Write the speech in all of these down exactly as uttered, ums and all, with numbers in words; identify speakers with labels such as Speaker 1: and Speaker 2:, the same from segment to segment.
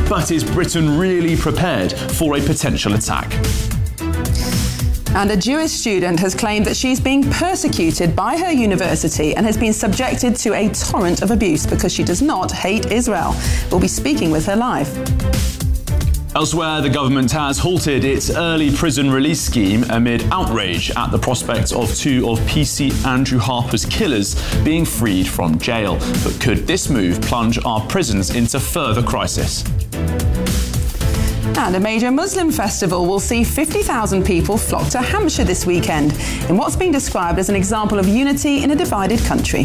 Speaker 1: But is Britain really prepared for a potential attack?
Speaker 2: And a Jewish student has claimed that she's being persecuted by her university and has been subjected to a torrent of abuse because she does not hate Israel. We'll be speaking with her live.
Speaker 1: Elsewhere, the government has halted its early prison release scheme amid outrage at the prospect of two of P C Andrew Harper's killers being freed from jail. But could this move plunge our prisons into further crisis?
Speaker 2: And a major Muslim festival will see fifty thousand people flock to Hampshire this weekend in what's been described as an example of unity in a divided country.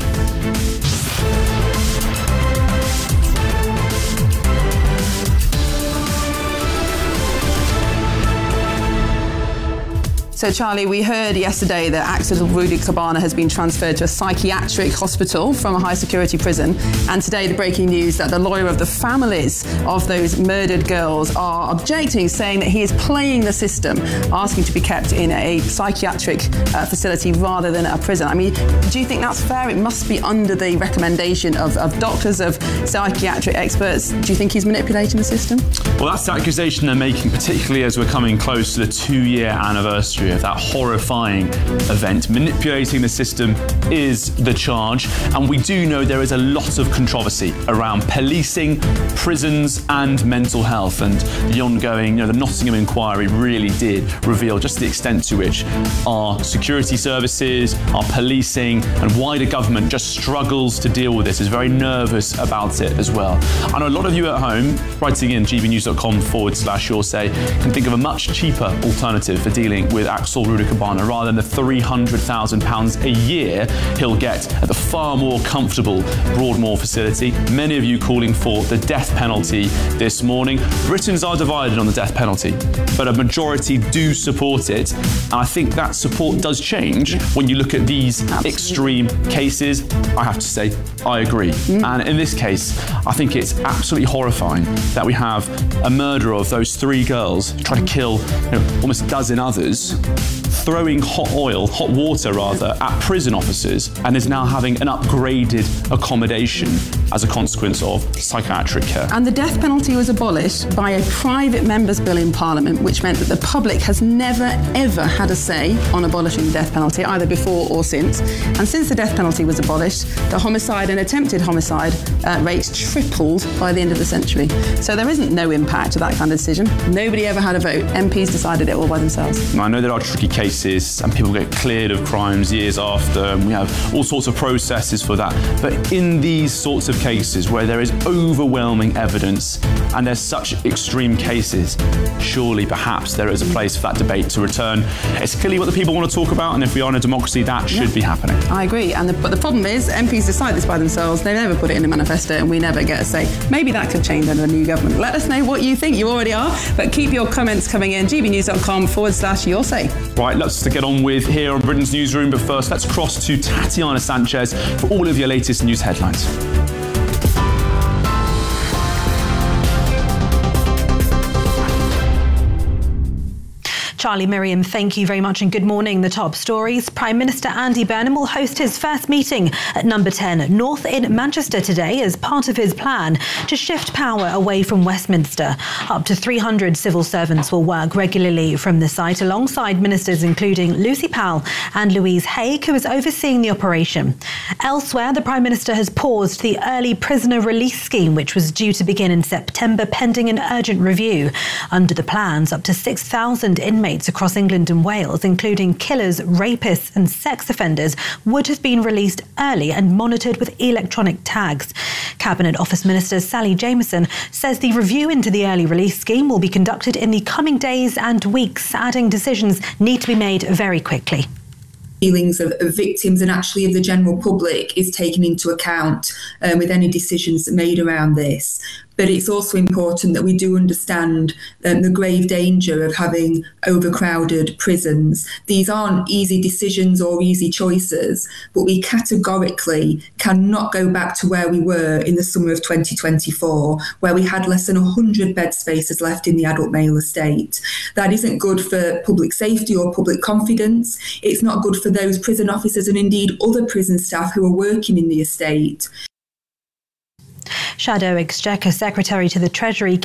Speaker 2: So, Charlie, we heard yesterday that actor Rudy Kobana has been transferred to a psychiatric hospital from a high-security prison. And today, the breaking news that the lawyer of the families of those murdered girls are objecting, saying that he is playing the system, asking to be kept in a psychiatric uh, facility rather than a prison. I mean, do you think that's fair? It must be under the recommendation of, of doctors, of psychiatric experts. Do you think he's manipulating the system?
Speaker 1: Well, that's the accusation they're making, particularly as we're coming close to the two-year anniversary of that horrifying event. Manipulating the system is the charge, and we do know there is a lot of controversy around policing, prisons and mental health, and the ongoing, you know, the Nottingham inquiry really did reveal just the extent to which our security services, our policing and wider government just struggles to deal with this, is very nervous about it as well. I know a lot of you at home, writing in gbnews.com forward slash your say, can think of a much cheaper alternative for dealing with Axel Rudy Kobana rather than the three hundred thousand pounds a year he'll get at the far more comfortable Broadmoor facility. Many of you calling for the death penalty this morning. Britons are divided on the death penalty, but a majority do support it. And I think that support does change when you look at these Absolutely. extreme cases. I have to say, I agree. Mm. And in this case, I think it's absolutely horrifying that we have a murderer of those three girls trying to kill, you know, almost a dozen others, throwing hot oil, hot water rather, at prison officers, and is now having an upgraded accommodation as a consequence of psychiatric care.
Speaker 2: And the death penalty was abolished by a private member's bill in Parliament, which meant that the public has never, ever had a say on abolishing the death penalty, either before or since. And since the death penalty was abolished, the homicide and attempted homicide uh, rates tripled by the end of the century. So there isn't no impact to that kind of decision. Nobody ever had a vote. M Ps decided it all by themselves.
Speaker 1: I know there are tricky cases and people get cleared of crimes years after, and we have all sorts of processes for that. But in these sorts of cases where there is overwhelming evidence and there's such extreme cases, surely perhaps there is a place for that debate to return. It's clearly what the people want to talk about, and if we are in a democracy, that should yeah. be happening.
Speaker 2: I agree, and the, but the problem is M Ps decide this by themselves. They never put it in the manifesto and we never get a say. Maybe that could change under a new government. Let us know what you think. You already are, but keep your comments coming in. gbnews.com forward slash your say.
Speaker 1: Right, let's to get on with here on Britain's Newsroom, but first let's cross to Tatiana Sanchez for all of your latest news headlines.
Speaker 3: Charlie, Miriam, thank you very much and good morning. The top stories. Prime Minister Andy Burnham will host his first meeting at Number ten North in Manchester today as part of his plan to shift power away from Westminster. Up to three hundred civil servants will work regularly from the site alongside ministers including Lucy Powell and Louise Haigh, who is overseeing the operation. Elsewhere, the Prime Minister has paused the early prisoner release scheme, which was due to begin in September pending an urgent review. Under the plans, up to six thousand inmates across England and Wales, including killers, rapists and sex offenders, would have been released early and monitored with electronic tags. Cabinet Office Minister Sally Jamieson says the review into the early release scheme will be conducted in the coming days and weeks, adding decisions need to be made very quickly.
Speaker 4: Feelings of, of victims and actually of the general public is taken into account um, with any decisions made around this. But it's also important that we do understand um, the grave danger of having overcrowded prisons. These aren't easy decisions or easy choices, but we categorically cannot go back to where we were in the summer of twenty twenty-four, where we had less than one hundred bed spaces left in the adult male estate. That isn't good for public safety or public confidence. It's not good for those prison officers and indeed other prison staff who are working in the estate.
Speaker 3: Shadow Exchequer Secretary to the Treasury